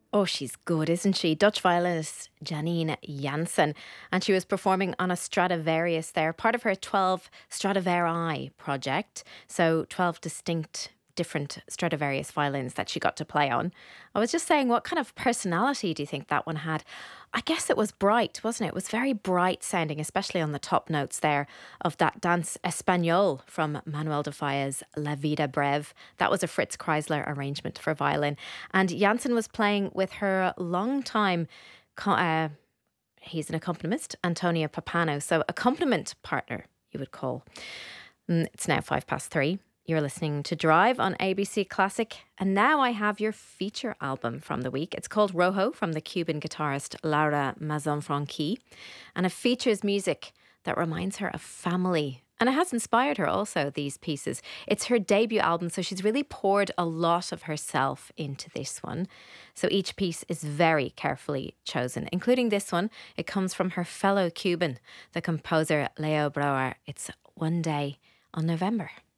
Oh, she's good, isn't she? Dutch violinist Janine Jansen. And she was performing on a Stradivarius there, part of her 12 Stradivari project. So 12 distinct different Stradivarius violins that she got to play on. I was just saying, what kind of personality do you think that one had? I guess it was bright, wasn't it? It was very bright sounding, especially on the top notes there of that Dance Espagnole from Manuel de Falla's La Vida Breve. That was a Fritz Kreisler arrangement for violin. And Janssen was playing with her long-time, he's an accompanist, Antonio Papano. So accompaniment partner, you would call. It's now 3:05. You're listening to Drive on ABC Classic. And now I have your feature album from the week. It's called Rojo from the Cuban guitarist Laura Mazanfranchi. And it features music that reminds her of family. And it has inspired her also, these pieces. It's her debut album, so she's really poured a lot of herself into this one. So each piece is very carefully chosen, including this one. It comes from her fellow Cuban, the composer Leo Brouwer. It's One Day on November.